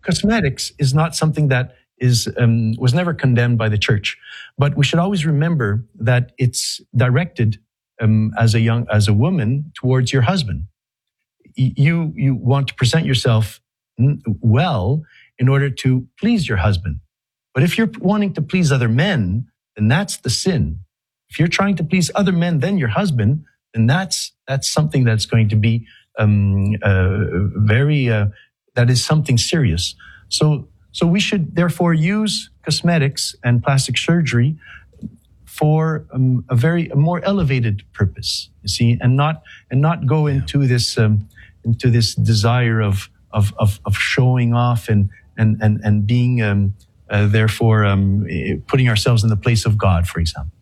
cosmetics is not something that was never condemned by the church, but we should always remember that it's directed as a woman towards your husband. You want to present yourself well in order to please your husband. But if you're wanting to please other men, then that's the sin. If you're trying to please other men than your husband, then that's something that's going to be that is something serious. So we should therefore use cosmetics and plastic surgery for a more elevated purpose, you see, and not go into this desire of showing off and being therefore putting ourselves in the place of God, for example.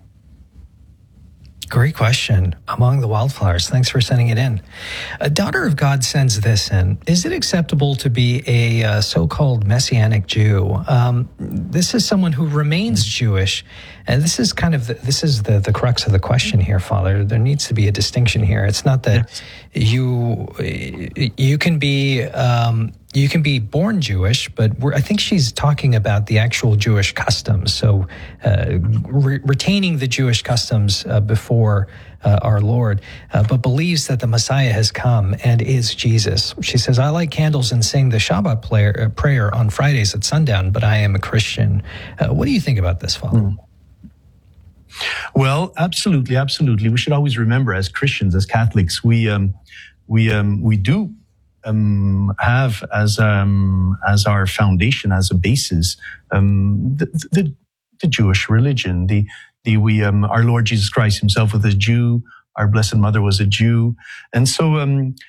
Great question. Among the Wildflowers. Thanks for sending it in. A Daughter of God sends this in. Is it acceptable to be a so-called Messianic Jew? This is someone who remains Jewish. And this is the crux of the question here, Father. There needs to be a distinction here. It's not that you can be born Jewish, but I think she's talking about the actual Jewish customs. So retaining the Jewish customs before our Lord, but believes that the Messiah has come and is Jesus. She says, I light candles and sing the Shabbat prayer on Fridays at sundown, but I am a Christian. What do you think about this, Father? Well, absolutely. We should always remember, as Christians, as Catholics, we do have as our foundation, as a basis, the Jewish religion. Our Lord Jesus Christ Himself was a Jew. Our Blessed Mother was a Jew, and so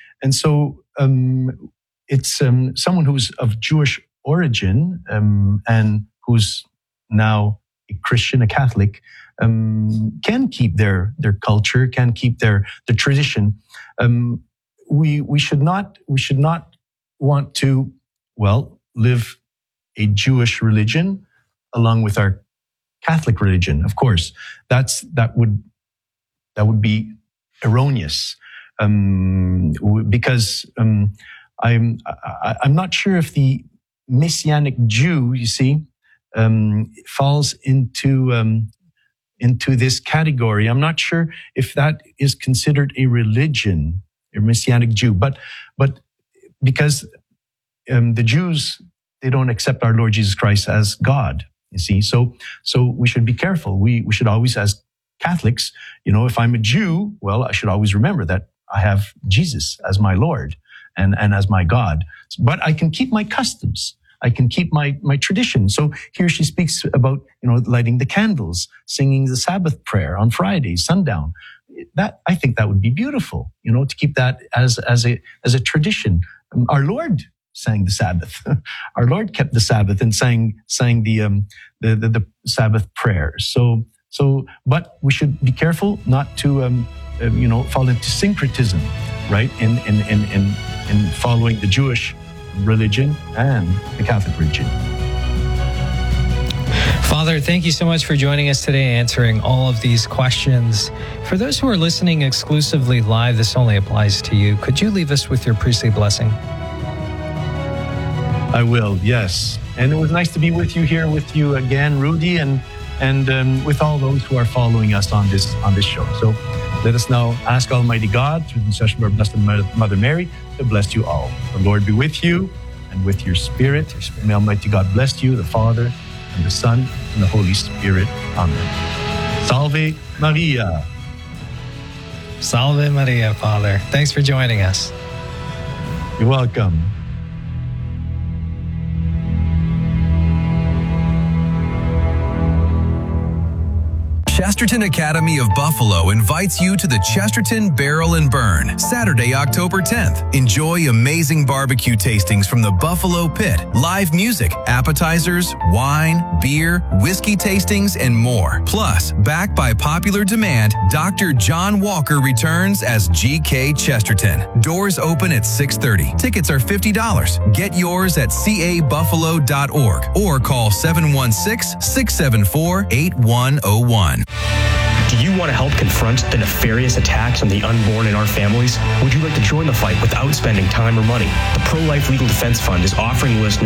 it's someone who's of Jewish origin and who's now a Christian, a Catholic, can keep their culture, can keep their tradition. We should not want to, live a Jewish religion along with our Catholic religion. Of course, that would be erroneous, because I'm not sure if the Messianic Jew, you see, falls into this category. I'm not sure if that is considered a religion, a Messianic Jew, but because the Jews, they don't accept our Lord Jesus Christ as God, you see. So we should be careful. We should always, as Catholics, if I'm a Jew, I should always remember that I have Jesus as my Lord and as my God. But I can keep my customs. I can keep my tradition. So here she speaks about, lighting the candles, singing the Sabbath prayer on Fridays, sundown. I think that would be beautiful, to keep that as a tradition. Our Lord sang the Sabbath. Our Lord kept the Sabbath and sang the Sabbath prayers. But we should be careful not to, fall into syncretism, right? In following the Jewish religion and the Catholic religion. Father, thank you so much for joining us today, answering all of these questions. For those who are listening exclusively live, this only applies to you. Could you leave us with your priestly blessing? I will, yes. And it was nice to be with you again, Rudy, and with all those who are following us on this show. So let us now ask Almighty God, through the intercession of our Blessed Mother Mary, to bless you all. The Lord be with you and with your spirit. May Almighty God bless you, the Father, and the Son, and the Holy Spirit. Amen. Salve Maria. Salve Maria, Father. Thanks for joining us. You're welcome. Chesterton Academy of Buffalo invites you to the Chesterton Barrel and Burn, Saturday, October 10th. Enjoy amazing barbecue tastings from the Buffalo Pit, live music, appetizers, wine, beer, whiskey tastings, and more. Plus, backed by popular demand, Dr. John Walker returns as G.K. Chesterton. Doors open at 6:30. Tickets are $50. Get yours at cabuffalo.org or call 716-674-8101. Do you want to help confront the nefarious attacks on the unborn in our families? Would you like to join the fight without spending time or money? The Pro-Life Legal Defense Fund is offering listeners